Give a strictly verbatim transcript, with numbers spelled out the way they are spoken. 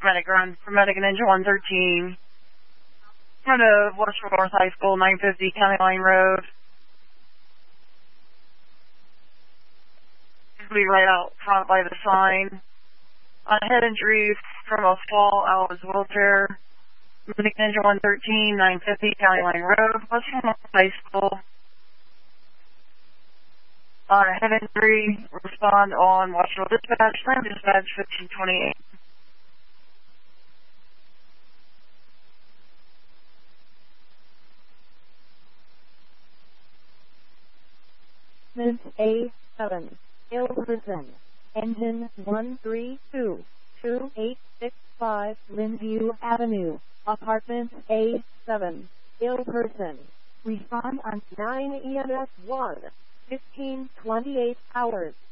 Medic run for Medic and Engine one thirteen. Front of Western North High School, nine fifty County Line Road. Be right out front by the sign. On head injury from a fall out of his wheelchair. Medic and Engine one thirteen, nine fifty County Line Road, Western North High School. On a head injury, respond on Washington Dispatch, time dispatch fifteen twenty-eight. Ms. A seven, Ilverson, engine one three two, two eight six five, Lindview Avenue, apartment A seven, Ilverson. Respond on nine E M S one, fifteen twenty-eight hours.